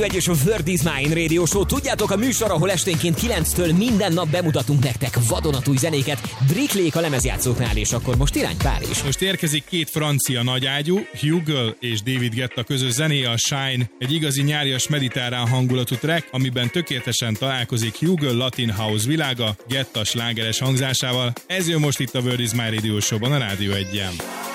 És a Word is Mine Radio Show. Tudjátok, a műsor, ahol esténként 9-től minden nap bemutatunk nektek vadonatúj zenéket. Driklék a lemezjátszóknál, és akkor most irány Párizs. Most érkezik két francia nagyágyú, Hugo és David Guetta közös zenéje, a Shine. Egy igazi nyárias mediterrán hangulatú track, amiben tökéletesen találkozik Hugo Latin House világa Guetta slágeres hangzásával. Ez jön most itt a Word is Mine Radio Show-ban a Rádió 1-en.